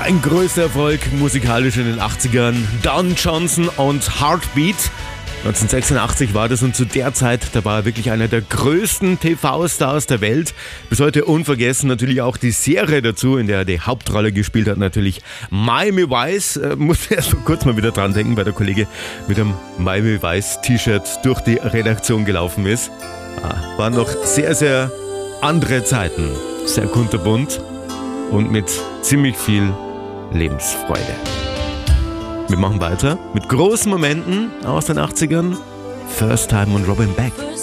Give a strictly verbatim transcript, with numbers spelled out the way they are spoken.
Sein größter Erfolg musikalisch in den achtzigern, Don Johnson und Heartbeat. neunzehnhundertsechsundachtzig war das und zu der Zeit, da war er wirklich einer der größten T V-Stars der Welt. Bis heute unvergessen natürlich auch die Serie dazu, in der er die Hauptrolle gespielt hat, natürlich Miami Vice. Äh, muss erst mal kurz mal wieder dran denken, weil der Kollege mit einem Miami Vice T-Shirt durch die Redaktion gelaufen ist. Ah, waren noch sehr, sehr andere Zeiten. Sehr kunterbunt und mit ziemlich viel Lebensfreude. Wir machen weiter mit großen Momenten aus den achtzigern. First Time und Robin Beck.